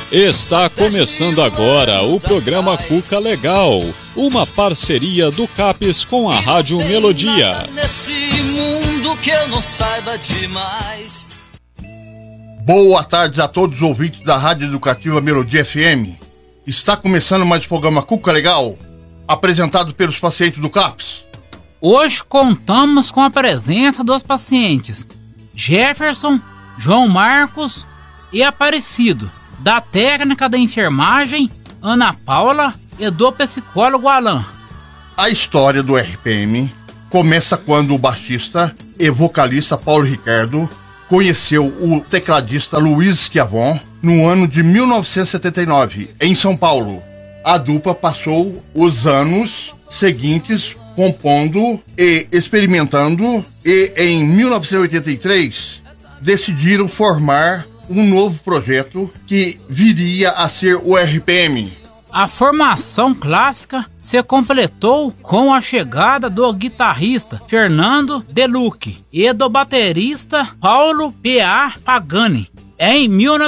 Está começando agora o programa Cuca Legal, uma parceria do CAPES com a Rádio Melodia. Nesse mundo que eu não saiba demais. Boa tarde a todos os ouvintes da Rádio Educativa Melodia FM. Está começando mais o programa Cuca Legal, apresentado pelos pacientes do CAPES. Hoje contamos com a presença dos pacientes Jefferson, João Marcos e Aparecido, da técnica da enfermagem Ana Paula e do psicólogo Alain. A história do RPM começa quando o baixista e vocalista Paulo Ricardo conheceu o tecladista Luiz Schiavon no ano de 1979, em São Paulo. A dupla passou os anos seguintes compondo e experimentando e em 1983 decidiram formar um novo projeto que viria a ser o RPM. A formação clássica se completou com a chegada do guitarrista Fernando Delucchi e do baterista Paulo P.A. Pagani. Em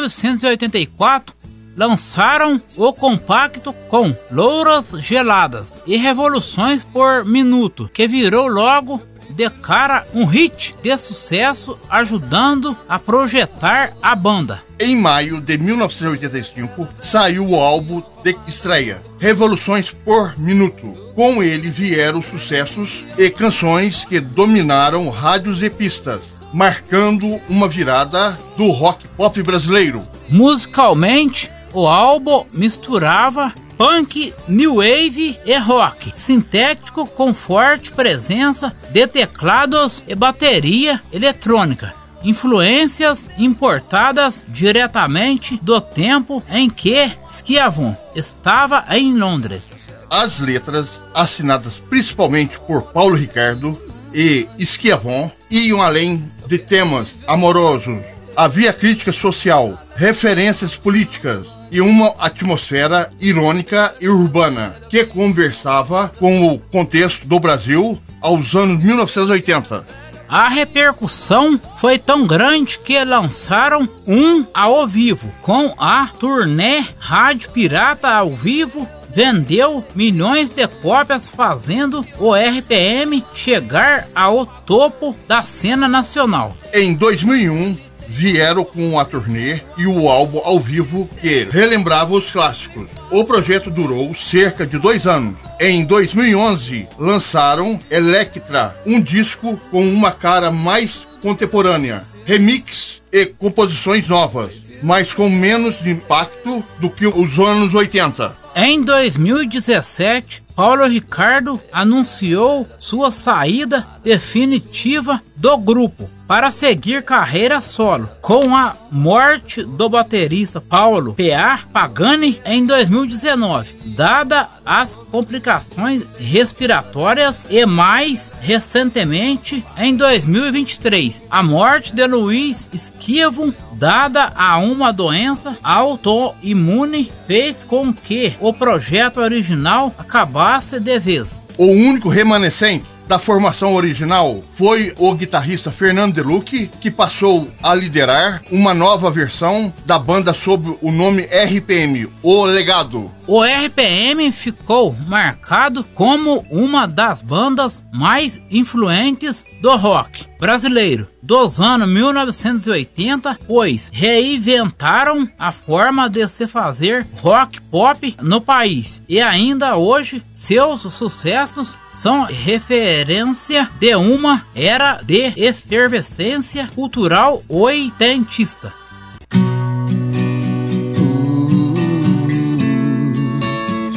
1984, lançaram o compacto com Louras Geladas e Revoluções por Minuto, que virou logo de cara um hit de sucesso, ajudando a projetar a banda. Em maio de 1985, saiu o álbum de estreia, Revoluções por Minuto. Com ele vieram sucessos e canções que dominaram rádios e pistas, marcando uma virada do rock pop brasileiro. Musicalmente, o álbum misturava punk, new wave e rock sintético com forte presença de teclados e bateria eletrônica, influências importadas diretamente do tempo em que Schiavon estava em Londres. As letras, assinadas principalmente por Paulo Ricardo e Schiavon, iam além de temas amorosos. Havia crítica social, referências políticas e uma atmosfera irônica e urbana que conversava com o contexto do Brasil aos anos 1980. A repercussão foi tão grande que lançaram um ao vivo com a turnê Rádio Pirata ao Vivo. Vendeu milhões de cópias, fazendo o RPM chegar ao topo da cena nacional. Em 2001, vieram com a turnê e o álbum ao vivo que relembrava os clássicos. O projeto durou cerca de 2 anos. Em 2011, lançaram Electra, um disco com uma cara mais contemporânea, remix e composições novas, mas com menos impacto do que os anos 80. Em 2017, Paulo Ricardo anunciou sua saída definitiva do grupo para seguir carreira solo, com a morte do baterista Paulo P.A. Pagani em 2019, dada as complicações respiratórias, e mais recentemente em 2023, a morte de Luiz Schiavon, dada a uma doença autoimune, fez com que o projeto original acabasse de vez. O único remanescente da formação original foi o guitarrista Fernando Delucchi, que passou a liderar uma nova versão da banda sob o nome RPM, O Legado. O RPM ficou marcado como uma das bandas mais influentes do rock brasileiro dos anos 1980, pois reinventaram a forma de se fazer rock pop no país, e ainda hoje seus sucessos são referência de uma era de efervescência cultural oitentista.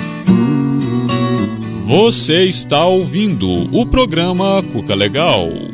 Você está ouvindo o programa Cuca Legal.